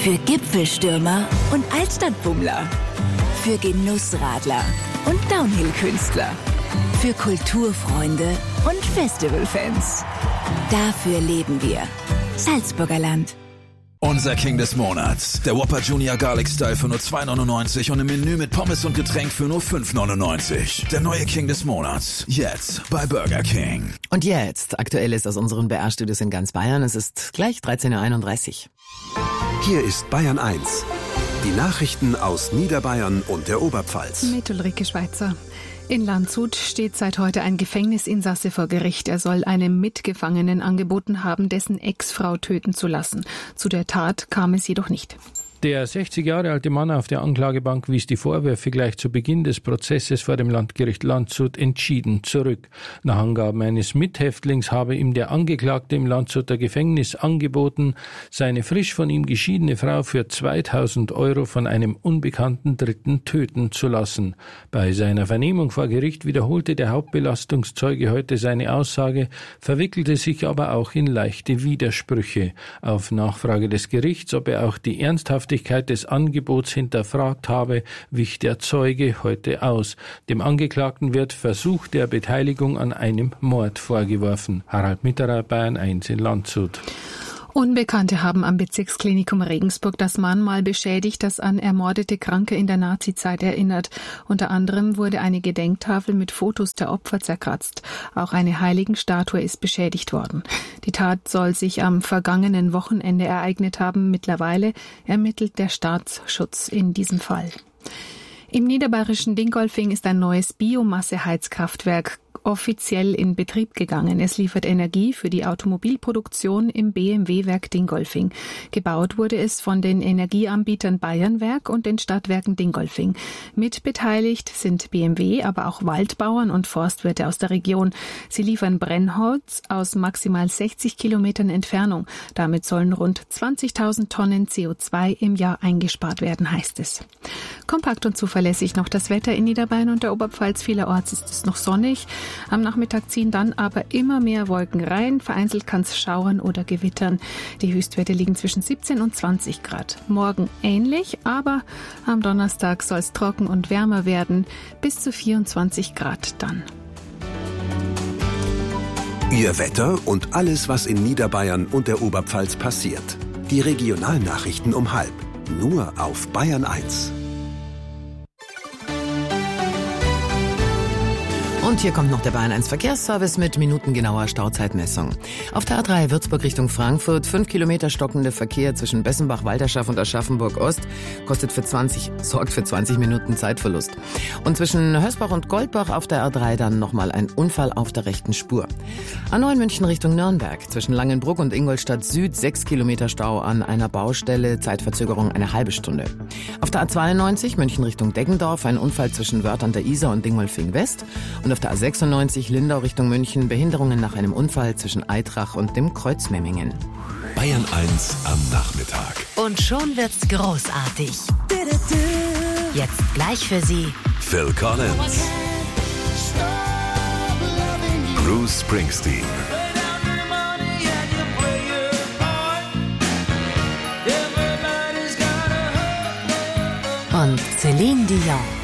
Für Gipfelstürmer und Altstadtbummler. Für Genussradler und Downhill-Künstler. Für Kulturfreunde und Festivalfans. Dafür leben wir. Salzburger Land. Unser King des Monats. Der Whopper Junior Garlic Style für nur 2,99 und im Menü mit Pommes und Getränk für nur 5,99. Der neue King des Monats. Jetzt bei Burger King. Und jetzt, Aktuelles aus unseren BR-Studios in ganz Bayern. Es ist gleich 13.31 Uhr. Hier ist Bayern 1. Die Nachrichten aus Niederbayern und der Oberpfalz. Mit Ulrike Schweizer. In Landshut steht seit heute ein Gefängnisinsasse vor Gericht. Er soll einem Mitgefangenen angeboten haben, dessen Ex-Frau töten zu lassen. Zu der Tat kam es jedoch nicht. Der 60 Jahre alte Mann auf der Anklagebank wies die Vorwürfe gleich zu Beginn des Prozesses vor dem Landgericht Landshut entschieden zurück. Nach Angaben eines Mithäftlings habe ihm der Angeklagte im Landshuter Gefängnis angeboten, seine frisch von ihm geschiedene Frau für 2.000 € von einem unbekannten Dritten töten zu lassen. Bei seiner Vernehmung vor Gericht wiederholte der Hauptbelastungszeuge heute seine Aussage, verwickelte sich aber auch in leichte Widersprüche. Auf Nachfrage des Gerichts, ob er auch die Ernsthaftigkeit des Angebots hinterfragt habe, wich der Zeuge heute aus. Dem Angeklagten wird Versuch der Beteiligung an einem Mord vorgeworfen. Harald Mitterer, Bayern 1 in Landshut. Unbekannte haben am Bezirksklinikum Regensburg das Mahnmal beschädigt, das an ermordete Kranke in der Nazizeit erinnert. Unter anderem wurde eine Gedenktafel mit Fotos der Opfer zerkratzt. Auch eine Heiligenstatue ist beschädigt worden. Die Tat soll sich am vergangenen Wochenende ereignet haben. Mittlerweile ermittelt der Staatsschutz in diesem Fall. Im niederbayerischen Dingolfing ist ein neues Biomasseheizkraftwerk offiziell in Betrieb gegangen. Es liefert Energie für die Automobilproduktion im BMW-Werk Dingolfing. Gebaut wurde es von den Energieanbietern Bayernwerk und den Stadtwerken Dingolfing. Mitbeteiligt sind BMW, aber auch Waldbauern und Forstwirte aus der Region. Sie liefern Brennholz aus maximal 60 Kilometern Entfernung. Damit sollen rund 20.000 Tonnen CO2 im Jahr eingespart werden, heißt es. Kompakt und zuverlässig noch das Wetter in Niederbayern und der Oberpfalz. Vielerorts ist es noch sonnig. Am Nachmittag ziehen dann aber immer mehr Wolken rein. Vereinzelt kann es schauern oder gewittern. Die Höchstwerte liegen zwischen 17 und 20 Grad. Morgen ähnlich, aber am Donnerstag soll es trocken und wärmer werden. Bis zu 24 Grad dann. Ihr Wetter und alles, was in Niederbayern und der Oberpfalz passiert. Die Regionalnachrichten um 12:30. Nur auf Bayern 1. Und hier kommt noch der Bayern 1 Verkehrsservice mit minutengenauer Stauzeitmessung. Auf der A3 Würzburg Richtung Frankfurt 5 Kilometer stockender Verkehr zwischen Bessenbach, Walterschaft und Aschaffenburg Ost sorgt für 20 Minuten Zeitverlust. Und zwischen Hösbach und Goldbach auf der A3 dann nochmal ein Unfall auf der rechten Spur. A9 München Richtung Nürnberg zwischen Langenbruck und Ingolstadt Süd 6 Kilometer Stau an einer Baustelle, Zeitverzögerung eine halbe Stunde. Auf der A92 München Richtung Deggendorf ein Unfall zwischen Wörth an der Isar und Dingolfing West. Und auf der A96 Lindau Richtung München Behinderungen nach einem Unfall zwischen Eitrach und dem Kreuz Memmingen. Bayern 1 am Nachmittag. Und schon wird's großartig. Jetzt gleich für Sie Phil Collins. Bruce Springsteen. und Celine Dion.